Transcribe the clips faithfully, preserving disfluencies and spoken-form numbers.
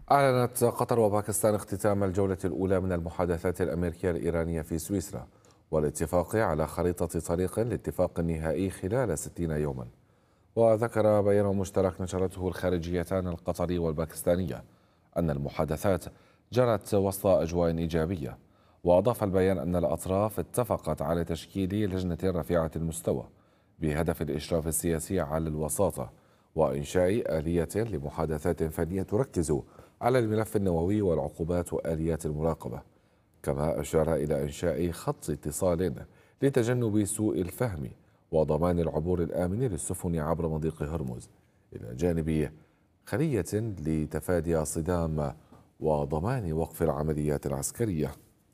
أعلنت قطر وباكستان اختتام الجولة الأولى من المحادثات الأمريكية الإيرانية في سويسرا، والاتفاق على خريطة طريق لاتفاق نهائي خلال ستين يوما. وذكر بيان مشترك نشرته الخارجيتان القطرية والباكستانية أن المحادثات جرت وسط أجواء إيجابية. وأضاف البيان أن الأطراف اتفقت على تشكيل لجنة رفيعة المستوى بهدف الإشراف السياسي على الوساطة وإنشاء آلية لمحادثات فنية تركز على الملف النووي والعقوبات وآليات المراقبة. كما أشار إلى إنشاء خط اتصال لتجنب سوء الفهم وضمان العبور الآمن للسفن عبر مضيق هرمز، إلى جانب خلية لتفادي صدام وضمان وقف العمليات العسكرية.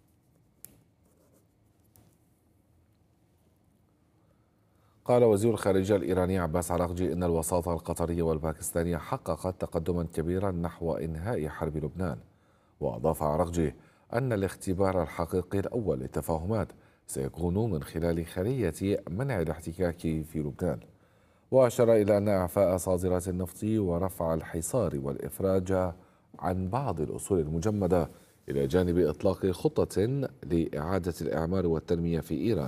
قال وزير الخارجية الإيراني عباس عراقجي إن الوساطة القطرية والباكستانية حققت تقدما كبيرا نحو إنهاء حرب لبنان. وأضاف عراقجي أن الاختبار الحقيقي الأول للتفاهمات سيكون من خلال خلية منع الاحتكاك في لبنان. وأشار إلى أن إعفاء صادرات النفط ورفع الحصار والإفراج عن بعض الأصول المجمدة إلى جانب إطلاق خطة لإعادة الإعمار والتنمية في إيران.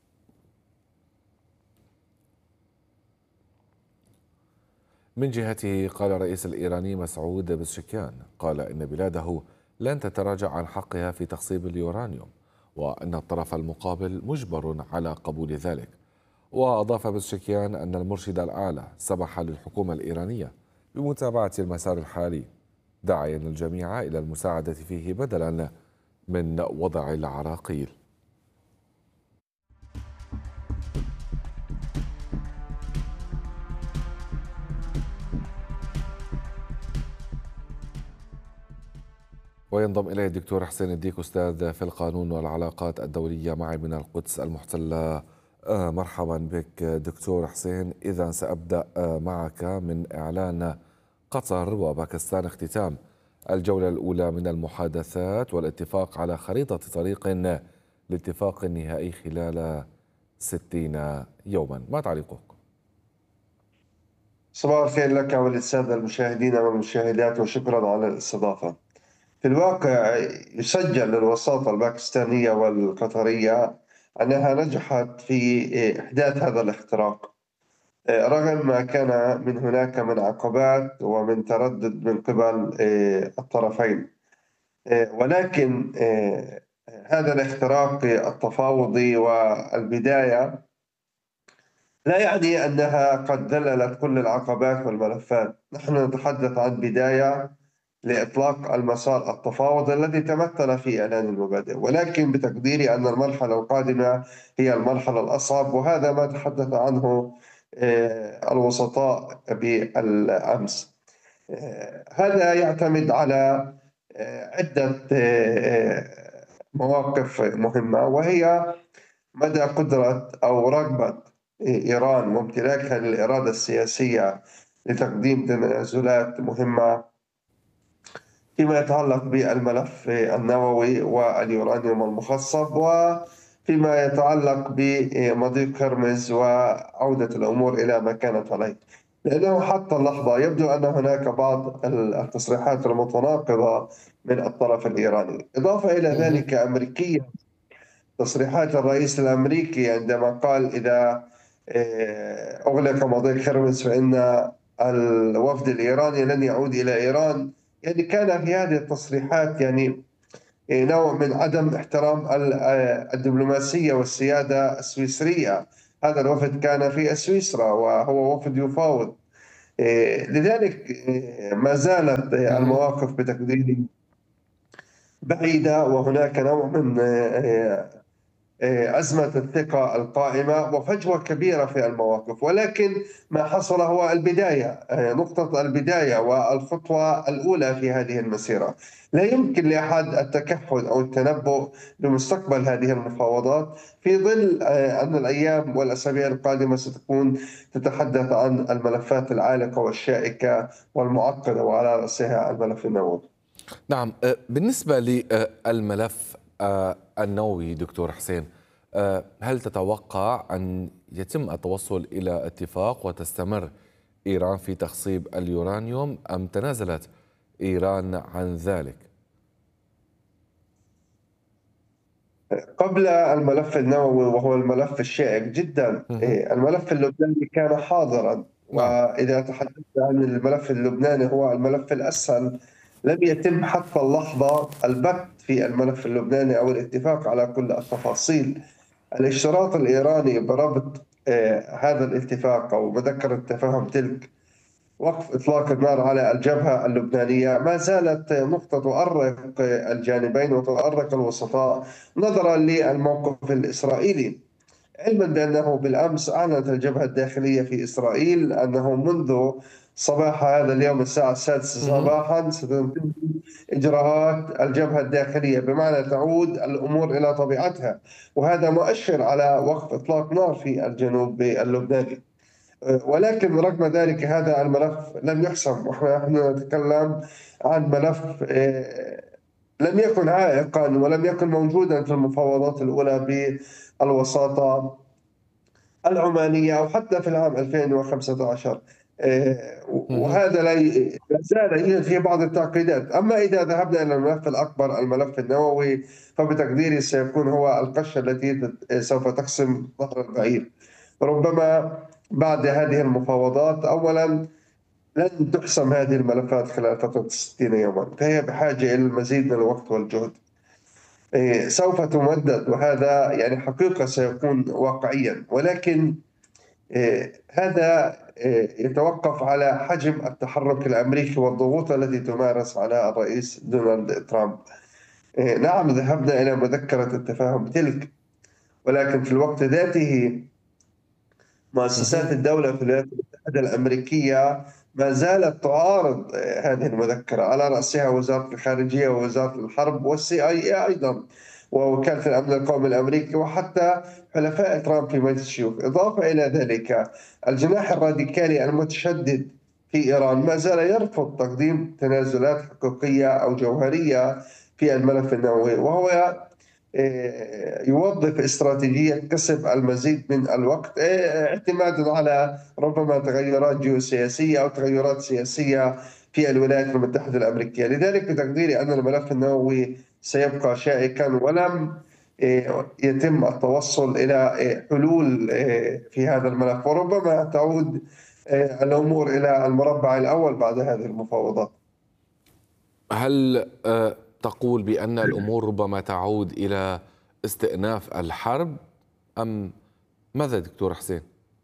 من جهته قال الرئيس الإيراني مسعود بزشكيان قال إن بلاده لن تتراجع عن حقها في تخصيب اليورانيوم، وأن الطرف المقابل مجبر على قبول ذلك. وأضاف بزشكيان أن المرشد الأعلى سمح للحكومة الإيرانية بمتابعة المسار الحالي، داعيا الجميع إلى المساعدة فيه بدلا من وضع العراقيل. وينضم إليه الدكتور حسين الديك، أستاذ في القانون والعلاقات الدولية معي من القدس المحتلة. آه مرحبا بك دكتور حسين. إذا سأبدأ آه معك من إعلان قطر وباكستان اختتام الجولة الأولى من المحادثات والاتفاق على خريطة طريق لاتفاق نهائي خلال ستين يوما، ما تعليقك؟ صباح الخير لك وللسادة المشاهدين والمشاهدات، وشكرا على الاستضافة. في الواقع يسجل للوساطة الباكستانية والقطرية أنها نجحت في إحداث هذا الاختراق، رغم ما كان من هناك من عقبات ومن تردد من قبل الطرفين. ولكن هذا الاختراق التفاوضي والبداية لا يعني أنها قد ذللت كل العقبات والملفات. نحن نتحدث عن بداية لإطلاق المسار التفاوضي الذي تمثل في إعلان المبادئ، ولكن بتقديري أن المرحلة القادمة هي المرحلة الأصعب، وهذا ما تحدث عنه الوسطاء بالأمس. هذا يعتمد على عدة مواقف مهمة، وهي مدى قدرة أو رغبة إيران وامتلاكها للإرادة السياسية لتقديم تنازلات مهمة فيما يتعلق بالملف النووي واليورانيوم المخصب، وفيما يتعلق بمضيق هرمز وعودة الأمور إلى ما كانت عليه. لأنه حتى اللحظة يبدو أن هناك بعض التصريحات المتناقضة من الطرف الإيراني. إضافة إلى ذلك أمريكية تصريحات الرئيس الأمريكي عندما قال إذا أغلق مضيق هرمز فإن الوفد الإيراني لن يعود إلى إيران. يعني كان في هذه التصريحات يعني نوع من عدم احترام الدبلوماسية والسيادة السويسرية. هذا الوفد كان في سويسرا وهو وفد يفاوض، لذلك ما زالت المواقف بتقديري بعيدة، وهناك نوع من أزمة الثقة القائمة وفجوة كبيرة في المواقف. ولكن ما حصل هو البداية، نقطة البداية والخطوة الأولى في هذه المسيرة. لا يمكن لأحد التكهن أو التنبؤ بمستقبل هذه المفاوضات، في ظل أن الأيام والأسابيع القادمة ستكون تتحدث عن الملفات العالقة والشائكة والمعقدة، وعلى رأسها الملف النووي. نعم، بالنسبة للملف النووي دكتور حسين، هل تتوقع أن يتم التوصل إلى اتفاق وتستمر إيران في تخصيب اليورانيوم، أم تنازلت إيران عن ذلك؟ قبل الملف النووي وهو الملف الشائك جدا، مهم. إيه، الملف اللبناني كان حاضرا. نعم. وإذا تحدثت عن الملف اللبناني هو الملف الأسهل، لم يتم حتى اللحظة البت في الملف اللبناني أو الاتفاق على كل التفاصيل. الاشتراط الإيراني بربط آه، هذا الاتفاق أو مذكرة التفاهم تلك وقف إطلاق النار على الجبهة اللبنانية ما زالت نقطة تؤرق الجانبين وتؤرق الوسطاء نظرا للموقف الإسرائيلي، علما بأنه بالأمس أعلنت الجبهة الداخلية في إسرائيل أنه منذ صباح هذا اليوم الساعة السادسة مهم. صباحا ستنتهي إجراءات الجبهة الداخلية، بمعنى تعود الأمور إلى طبيعتها، وهذا مؤشر على وقف إطلاق نار في الجنوب اللبناني. ولكن رغم ذلك هذا الملف لم يحسم، ونحن نتكلم عن ملف آه، لم يكن عائقا ولم يكن موجودا في المفاوضات الأولى بالوساطة العمانية أو حتى في العام ألفين وخمسة عشر. آه، مهم. وهذا لا ي- لا زال يوجد فيه بعض التعقيدات. أما إذا ذهبنا إلى الملف الأكبر، الملف النووي، فبتقديري سيكون هو القشة التي تت- سوف تقسم ظهر البعير. ربما بعد هذه المفاوضات، أولا لن تحسم هذه الملفات خلال فترة ستين يوما، فهي بحاجة إلى المزيد من الوقت والجهد. إيه، سوف تمدد، وهذا يعني حقيقة سيكون واقعيا، ولكن إيه، هذا إيه، يتوقف على حجم التحرك الأمريكي والضغوط التي تمارس على الرئيس دونالد ترامب. إيه، نعم، ذهبنا إلى مذكرة التفاهم تلك، ولكن في الوقت ذاته مهم. مؤسسات الدولة في الولايات المتحدة الأمريكية ما زالت تعارض آه، هذه المذكرة، على رأسها وزارة الخارجية ووزارة الحرب والسي آي إي أيضا، ووكالة الأمن القومي الأمريكي، وحتى حلفاء ترامب في مجلس الشيوخ. إضافة إلى ذلك، الجناح الراديكالي المتشدد في إيران ما زال يرفض تقديم تنازلات حقيقية أو جوهرية في الملف النووي، وهو يوظف استراتيجية كسب المزيد من الوقت اعتمادا على ربما تغيرات جيوسياسية أو تغيرات سياسية في الولايات المتحدة الأمريكية. لذلك بتقديري أن الملف النووي سيبقى شائكا، ولم يتم التوصل إلى حلول في هذا الملف، وربما تعود الأمور إلى المربع الأول بعد هذه المفاوضات. هل آه، تقول بأن الأمور ربما تعود إلى استئناف الحرب، أم ماذا دكتور حسين؟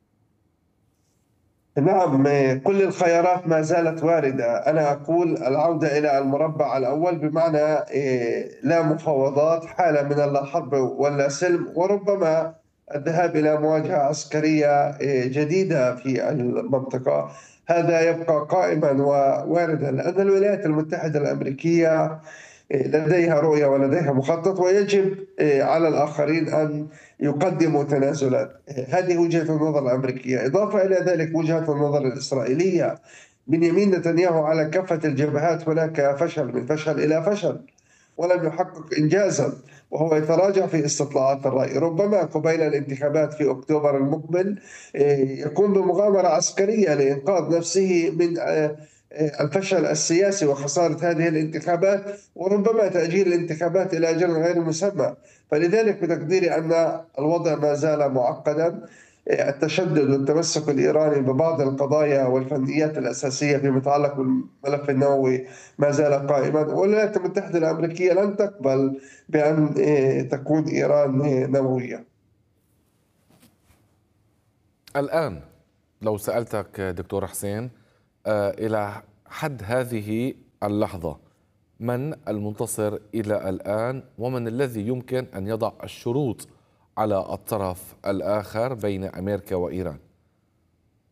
نعم، كل الخيارات ما زالت واردة. أنا أقول العودة إلى المربع الأول، بمعنى إيه، لا مفاوضات، حالة من اللا حرب ولا سلم، وربما الذهاب إلى مواجهة عسكرية إيه، جديدة في المنطقة. هذا يبقى قائما وواردا، لأن الولايات المتحدة الأمريكية لديها رؤية ولديها مخطط، ويجب على الآخرين أن يقدموا تنازلات. هذه وجهة النظر الأمريكية. إضافة إلى ذلك وجهة النظر الإسرائيلية. بنيامين نتنياهو على كافة الجبهات هناك فشل من فشل إلى فشل، ولم يحقق إنجازا، وهو يتراجع في استطلاعات الرأي. ربما قبيل الانتخابات في أكتوبر المقبل يقوم بمغامرة عسكرية لإنقاذ نفسه من الفشل السياسي وخسارة هذه الانتخابات، وربما تأجيل الانتخابات إلى أجل غير مسمى. فلذلك بتقديري أن الوضع ما زال معقدا. التشدد والتمسك الإيراني ببعض القضايا والفنيات الأساسية فيما يتعلق بالملف النووي ما زال قائما، والولايات المتحدة الأمريكية لن تقبل بأن تكون إيران نووية. الآن لو سألتك دكتور حسين، آه، إلى حد هذه اللحظة من المنتصر إلى الآن، ومن الذي يمكن أن يضع الشروط على الطرف الآخر بين أمريكا وإيران؟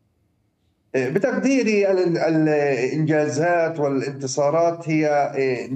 بتقديري الإنجازات والانتصارات هي